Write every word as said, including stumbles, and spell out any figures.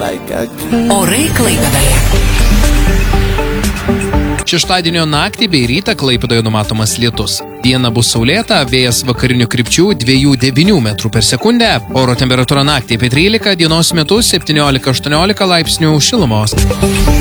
Orai Klaipėdoje. Šeštadienio naktį bei rytą Klaipėdoje numatomas lietus. Diena bus saulėta, vėjas vakarinių krypčių dviejų devynių metrų per sekundę, oro temperatūra naktį apie trylika, dienos metu septyniolika aštuoniolika laipsnių šilumos.